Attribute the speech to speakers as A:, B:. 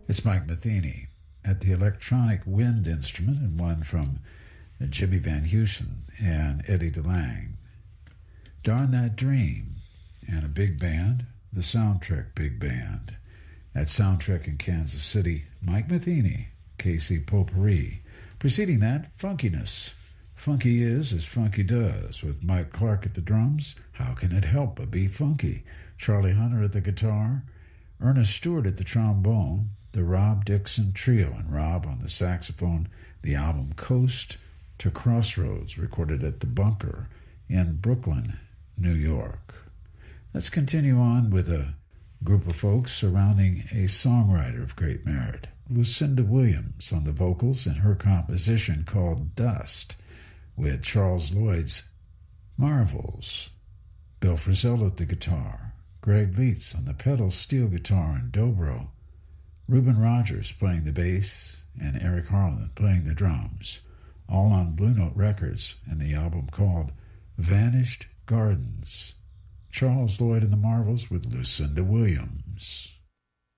A: It's Mike Metheny at the electronic wind instrument, and one from Jimmy Van Heusen and Eddie DeLange. Darn That Dream, and a big band, the Soundtrek Big Band. At Soundtrek in Kansas City, Mike Metheny, KC Potpourri. Preceding that, Funkiness. Funky is as funky does, with Mike Clark at the drums. How can it help but be funky? Charlie Hunter at the guitar, Ernest Stewart at the trombone, the Rob Dixon Trio, and Rob on the saxophone. The album Coast to Crossroads, recorded at the Bunker in Brooklyn, New York. Let's continue on with a group of folks surrounding a songwriter of great merit, Lucinda Williams on the vocals in her composition called Dust, with Charles Lloyd's Marvels, Bill Frisell at the guitar, Greg Leitz on the pedal steel guitar and dobro, Reuben Rogers playing the bass, and Eric Harlan playing the drums, all on Blue Note Records, and the album called Vanished Gardens. Charles Lloyd and the Marvels with Lucinda Williams.